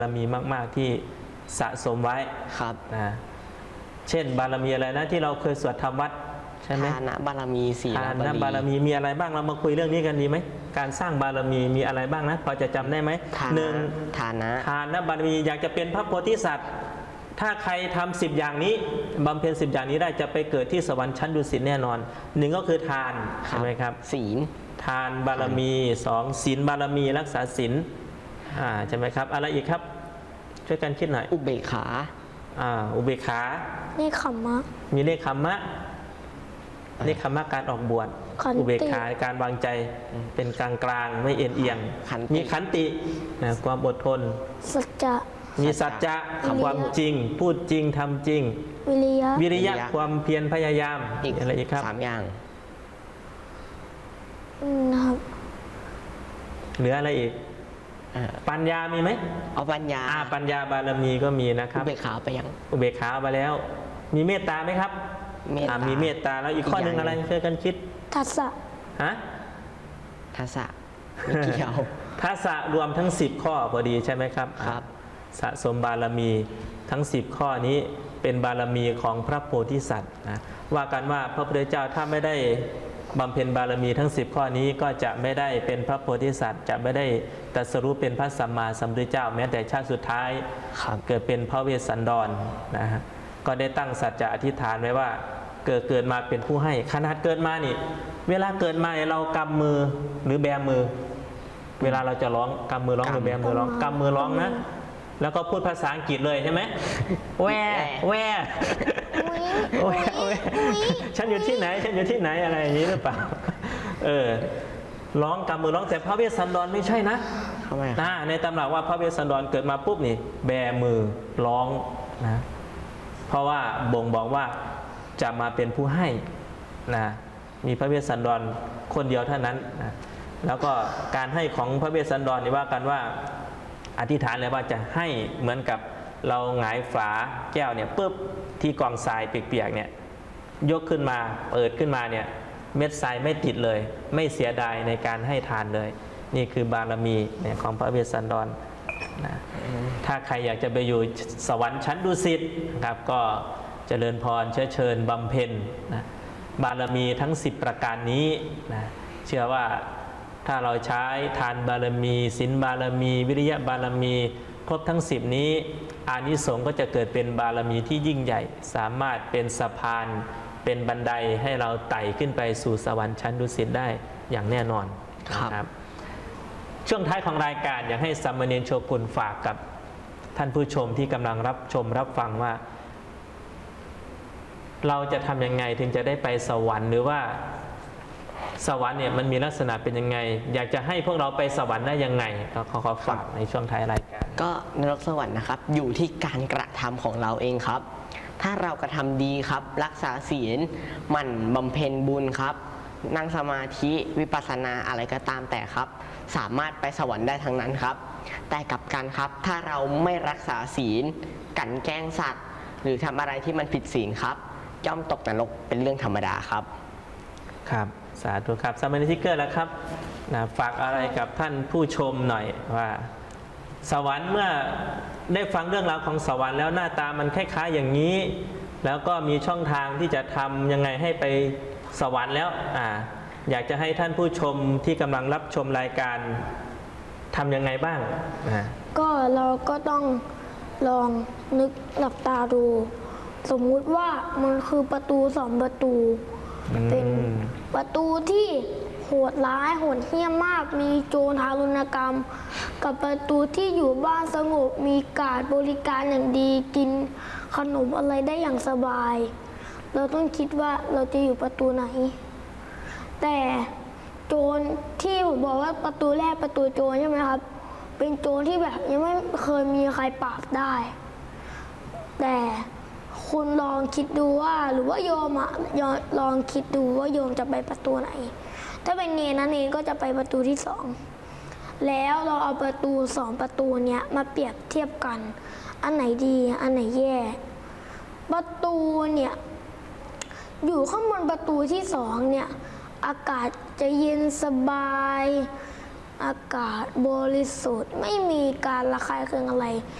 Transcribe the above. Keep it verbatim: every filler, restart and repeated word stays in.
บารมีมากๆที่สะสมไว้ครับนะเช่นบารมีอะไรนะที่เราเคยสวดทำวัดใช่ไหมทานะบารมีศีลบารมีบารมีมีอะไรบ้างเรามาคุยเรื่องนี้กันดีไหมการสร้างบารมีมีอะไรบ้างนะพอจะจำได้ไหมหนึ่งฐานะทานบารมีอยากจะเป็นพระโพธิสัตว์ถ้าใครทำสิบอย่างนี้บำเพ็ญสิบอย่างนี้ได้จะไปเกิดที่สวรรค์ชั้นดุสิตแน่นอนหนึ่งก็คือทานใช่ไหมครับศีลทานบารมีสองศีลบารมีรักษาศีลอ่าใช่ไหมครับอะไรอีกครับช่วยกันคิดหน่อยอุเบกขาอ่าอุเบกขาเนคขมมะมีเนคขมมะเนคขมมะการออกบวชอุเบกขาการวางใจเป็นกลางกลางไม่เอ็นเอียงมีขันตินะความอดทนสัจจะมีสัจจะความจริงพูดจริงทำจริงวิริยะวิริยะความเพียรพยายามอีกอะไรอีกครับสามอย่างนะครับเหลืออะไรอีกปัญญามีไหมเอาปัญญาอ่าปัญญาบารมีก็มีนะครับอุเบกขาไปยังอุเบกขาไปแล้วมีเมตตาไหมครับมีเมตตาแล้วอีกข้อหนึ่งอะไรช่วยกันคิดทัสสะฮะทัสสะไม่เกี่ยวทัสสะรวมทั้งสิบข้อพอดีใช่ไหมครับครับสะสมบารมีทั้งสิบข้อนี้เป็นบารมีของพระโพธิสัตว์นะว่ากันว่าพระพุทธเจ้าถ้าไม่ได้บำเพ็ญบารมีทั้งสิบข้อนี้ก็จะไม่ได้เป็นพระโพธิสัตว์จะไม่ได้ตรัสรู้เป็นพระสัมมาสัมพุทธเจ้าแม้แต่ชาติสุดท้ายเกิดเป็นพระเวสสันดรนะฮะก็ได้ตั้งสัจจะอธิษฐานไว้ว่าเกิดเกิดมาเป็นผู้ให้ขนาดเกิดมานี่เวลาเกิดมาเรากำมือหรือแบมือเวลาเราจะร้องกำมือร้องหรือแบมือร้องกำมือร้องนะแล้วก็พูดภาษาอังกฤษเลยใช่ไหมแว่แว่แว่ฉันอยู่ที่ไหนฉันอยู่ที่ไหนอะไรอย่างนี้หรือเปล่าเออร้องกำมือร้องแต่พระเวสสันดรไม่ใช่นะนะในตำราว่าพระเวสสันดรเกิดมาปุ๊บนี่แบมือร้องนะเพราะว่าบ่งบอกว่าจะมาเป็นผู้ให้นะมีพระเวสสันดรคนเดียวเท่านั้นนะแล้วก็การให้ของพระเวสสันดรนี่ว่ากันว่าอธิษฐานเลยว่าจะให้เหมือนกับเราหงายฝาแก้วเนี่ยปุ๊บที่กองทรายเปียกๆเนี่ยยกขึ้นมาเปิดขึ้นมาเนี่ยเม็ดทรายไม่ติดเลยไม่เสียดายในการให้ทานเลยนี่คือบารมีเนี่ยของพระเวสสันดรนะถ้าใครอยากจะไปอยู่สวรรค์ชั้นดุสิตนะครับก็เจริญพรเชื้อเชิญบำเพ็ญนะบารมีทั้งสิบประการนี้นะเชื่อว่าถ้าเราใช้ทานบารมีศีลบารมีวิริยะบารมีครบทั้งสิบนี้อานิสงส์ก็จะเกิดเป็นบารมีที่ยิ่งใหญ่สามารถเป็นสะพานเป็นบันไดให้เราไต่ขึ้นไปสู่สวรรค์ชั้นดุสิตได้อย่างแน่นอนครับช่วงท้ายของรายการอยากให้สามเณรโชกุลฝากกับท่านผู้ชมที่กำลังรับชมรับฟังว่าเราจะทำยังไงถึงจะได้ไปสวรรค์หรือว่าสวรรค์เนี่ยมันมีลักษณะเป็นยังไงอยากจะให้พวกเราไปสวรรค์ได้ยังไงก็ขอขอฝากในช่วงท้ายรายการก็นรกสวรรค์นะครับอยู่ที่การกระทำของเราเองครับถ้าเรากระทำดีครับรักษาศีลหมั่นบำเพ็ญบุญครับนั่งสมาธิวิปัสสนาอะไรก็ตามแต่ครับสามารถไปสวรรค์ได้ทั้งนั้นครับแต่กลับกันครับถ้าเราไม่รักษาศีลกลั่นแกล้งสัตว์หรือทำอะไรที่มันผิดศีลครับย่อมตกนรกเป็นเรื่องธรรมดาครับครับสาธุครับสามเณรทิกเกอร์แล้วครับนะฝากอะไรกับท่านผู้ชมหน่อยว่าสวรรค์เมื่อได้ฟังเรื่องราวของสวรรค์แล้วหน้าตามันคล้ายๆอย่างนี้แล้วก็มีช่องทางที่จะทำยังไงให้ไปสวรรค์แล้วอ่าอยากจะให้ท่านผู้ชมที่กำลังรับชมรายการทำยังไงบ้างนะก็เราก็ต้องลองนึกหลับตาดูสมมุติว่ามันคือประตูสองประตูเป็นประตูที่โหดร้ายโหดเหี้ยมมากมีโจรทารุณกรรมกับประตูที่อยู่บ้านสงบมีการบริการอย่างดีกินขนมอะไรได้อย่างสบายเราต้องคิดว่าเราจะอยู่ประตูไหนแต่โจรที่ผมบอกว่าประตูแรกประตูโจรใช่ไหมครับเป็นโจรที่แบบยังไม่เคยมีใครปราบได้แต่คุณลองคิดดูว่าหรือว่าโยมอะลองคิดดูว่าโยมจะไปประตูไหนถ้าเป็นเนรนะเนรก็จะไปประตูที่สองแล้วเราเอาประตูสองประตูเนี้ยมาเปรียบเทียบกันอันไหนดีอันไหนแย่ประตูเนี่ยอยู่ข้างบนประตูที่สองเนี่ยอากาศจะเย็นสบายอากาศบริสุทธิ์ไม่มีการระคายเคืองอะไร